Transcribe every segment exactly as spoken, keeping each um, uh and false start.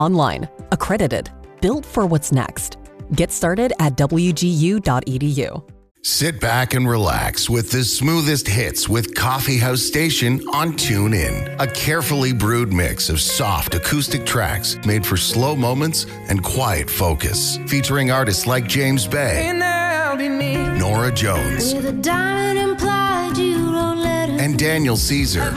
Online, accredited, built for what's next. Get started at w g u dot e d u. Sit back and relax with the smoothest hits with Coffee House Station on TuneIn. A carefully brewed mix of soft acoustic tracks made for slow moments and quiet focus. Featuring artists like James Bay, Nora Jones, and Daniel Caesar.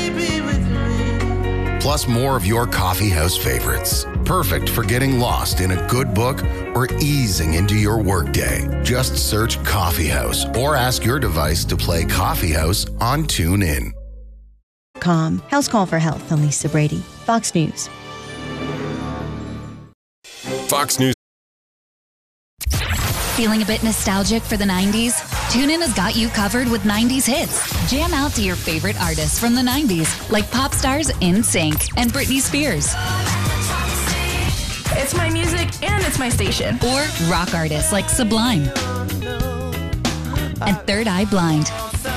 Plus more of your coffee house favorites. Perfect for getting lost in a good book or easing into your workday. Just search Coffee House or ask your device to play Coffee House on TuneIn. Com. House Call for Health on Lisa Brady. Fox News. Fox News. Feeling a bit nostalgic for the nineties? TuneIn has got you covered with nineties hits. Jam out to your favorite artists from the nineties, like pop stars NSYNC and Britney Spears. It's my music and it's my station. Or rock artists like Sublime and Third Eye Blind.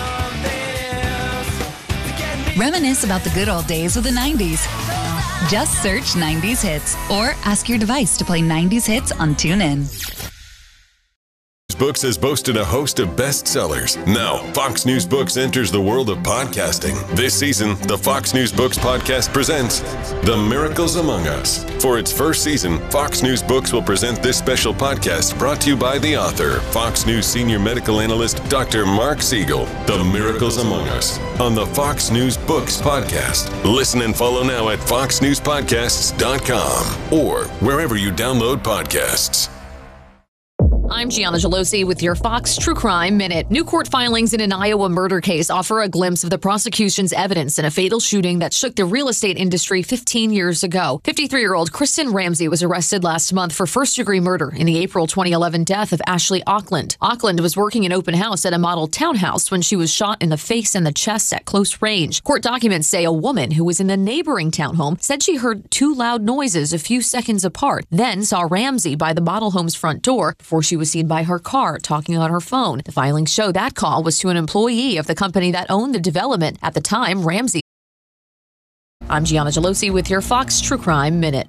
Reminisce about the good old days of the nineties. Just search nineties hits or ask your device to play nineties hits on TuneIn. Books has boasted a host of bestsellers. Now, Fox News Books enters the world of podcasting. This season, the Fox News Books podcast presents The Miracles Among Us. For its first season, Fox News Books will present this special podcast brought to you by the author, Fox News senior medical analyst, Doctor Mark Siegel. The Miracles Among Us on the Fox News Books podcast. Listen and follow now at fox news podcasts dot com or wherever you download podcasts. I'm Gianna Gelosi with your Fox True Crime Minute. New court filings in an Iowa murder case offer a glimpse of the prosecution's evidence in a fatal shooting that shook the real estate industry fifteen years ago. fifty-three-year-old Kristen Ramsey was arrested last month for first-degree murder in the April twenty eleven death of Ashley Auckland. Auckland was working an open house at a model townhouse when she was shot in the face and the chest at close range. Court documents say a woman who was in the neighboring townhome said she heard two loud noises a few seconds apart, then saw Ramsey by the model home's front door before she was seen by her car talking on her phone. The filings show that call was to an employee of the company that owned the development. At the time, Ramsey. I'm Gianna Gelosi with your Fox True Crime Minute.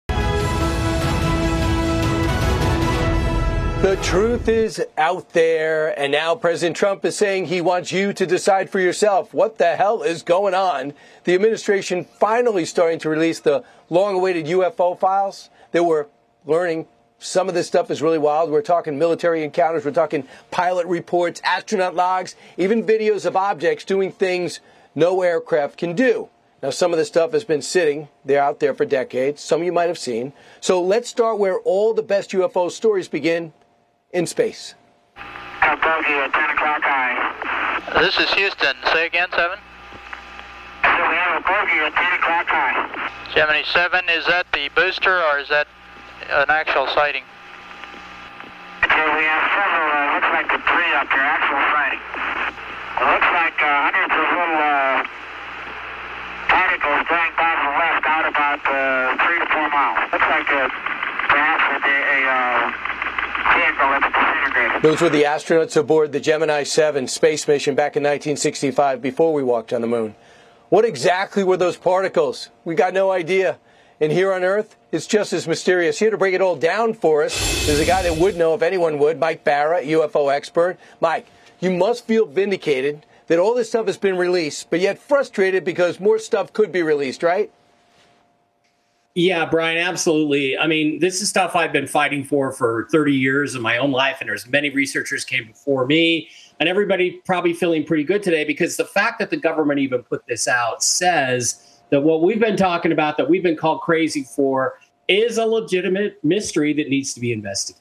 The truth is out there, and now President Trump is saying he wants you to decide for yourself. What the hell is going on? The administration finally starting to release the long-awaited U F O files that we're learning. Some of this stuff is really wild. We're talking military encounters. We're talking pilot reports, astronaut logs, even videos of objects doing things no aircraft can do. Now, some of this stuff has been sitting there out there for decades. Some of you might have seen. So let's start where all the best U F O stories begin, in space. Bogey at ten o'clock high. This is Houston. Say again, seven. So we have a bogey at ten o'clock high. Gemini seven, is that the booster or is that an actual sighting? Okay, we have several, uh, looks like the three up here, actual sighting. It looks like uh, hundreds of little uh, particles going by the west out about uh, three to four miles. Looks like a, perhaps a, a uh, vehicle that's disintegrated. Those were the astronauts aboard the Gemini seven space mission back in nineteen sixty-five before we walked on the moon. What exactly were those particles? We got no idea. And here on Earth, it's just as mysterious. Here to break it all down for us is a guy that would know if anyone would, Mike Barra, U F O expert. Mike, you must feel vindicated that all this stuff has been released, but yet frustrated because more stuff could be released, right? Yeah, Brian, absolutely. I mean, this is stuff I've been fighting for for thirty years of my own life, and there's many researchers came before me, and everybody probably feeling pretty good today because the fact that the government even put this out says that what we've been talking about, that we've been called crazy for, is a legitimate mystery that needs to be investigated.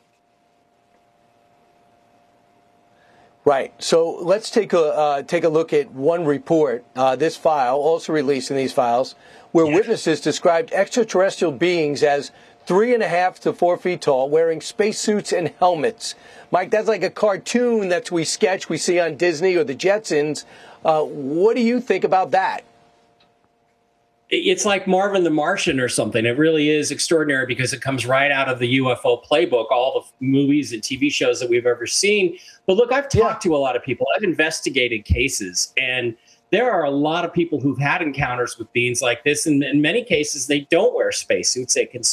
Right. So let's take a uh, take a look at one report, uh, this file, also released in these files, where yeah. witnesses described extraterrestrial beings as three and a half to four feet tall, wearing spacesuits and helmets. Mike, that's like a cartoon that we sketch, we see on Disney or the Jetsons. Uh, what do you think about that? It's like Marvin the Martian or something. It really is extraordinary because it comes right out of the U F O playbook, all the movies and T V shows that we've ever seen. But look, I've talked yeah. to a lot of people. I've investigated cases, and there are a lot of people who've had encounters with beings like this. And in many cases, they don't wear spacesuits. They can